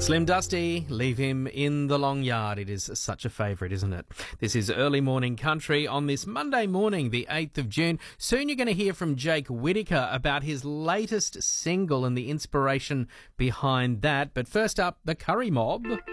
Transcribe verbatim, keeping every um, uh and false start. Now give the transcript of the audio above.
Slim Dusty, leave him in the long yard. It is such a favourite, isn't it? This is Early Morning Country on this Monday morning, the eighth of June. Soon you're going to hear from Jake Whittaker about his latest single and the inspiration behind that. But first up, the Curry Mob.